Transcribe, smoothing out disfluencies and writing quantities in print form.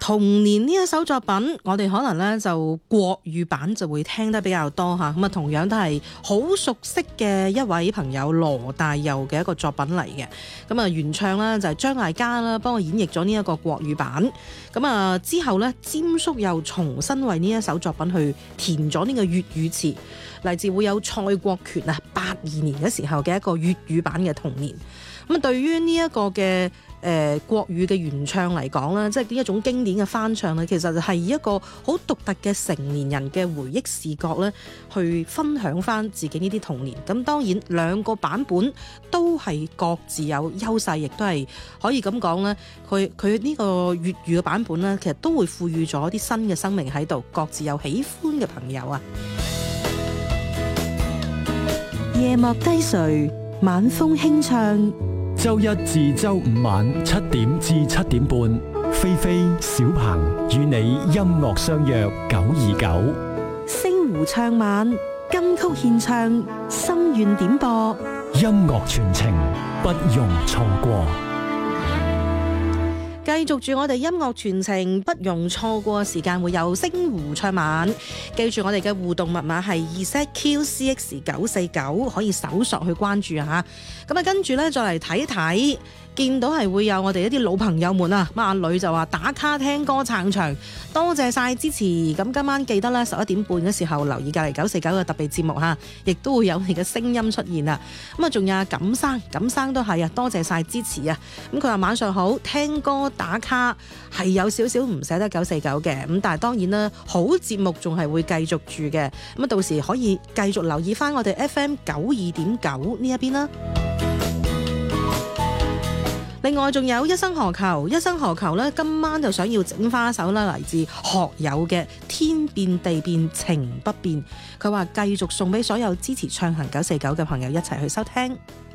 童年呢一首作品，我哋可能呢就國語版就會聽得比較多嚇，咁啊同樣都係好熟悉嘅一位朋友羅大佑嘅一個作品嚟嘅。咁啊原唱啦就係張艾嘉啦，幫我演繹咗呢一個國語版。咁啊之後呢，霑叔又重新為呢一首作品去填咗呢個粵語詞，嚟自會有蔡國權啊82年嘅時候嘅一個粵語版嘅童年。咁啊對於呢一個嘅國語嘅原唱嚟講啦，即係呢一種經典嘅翻唱咧，其實係以一個好獨特嘅成年人嘅回憶視角咧，去分享翻自己呢啲童年。咁當然兩個版本都係各自有優勢，亦都係可以咁講咧。佢呢個粵語嘅版本咧，其實都會賦予咗啲新嘅生命喺度，各自有喜歡嘅朋友啊。 夜幕低垂，晚風輕唱。 周一至周五晚7點至7點半，菲菲、小鵬與你音樂相約929。 星湖唱晚，金曲獻唱，心願點播， 音樂傳情，不容錯過。 繼續住我哋音樂傳情，不容錯過時間，會有星湖唱晚。記住我哋嘅互動密碼係ZQCX949，可以搜索去關注下。咁啊，跟住呢，再嚟睇睇。見到係會有我哋一啲老朋友們啊，阿女就話打卡聽歌撐場，多謝晒支持。咁今晚記得咧11點半嘅時候留意隔離949嘅特別節目嚇，亦都會有你嘅聲音出現啊。咁啊，仲有錦生都係啊，多謝晒支持啊。咁佢話晚上好，聽歌打卡係有少少唔捨得949嘅，咁但係當然啦，好節目仲係會繼續住嘅。咁啊，到時可以繼續留意翻我哋 FM92.9呢一邊啦。另外仲有一生何求，一生何求呢？今晚就想要整翻一首啦，嚟自學友嘅天變地變情不變。佢話繼續送俾所有支持暢行949嘅朋友一齊去收聽。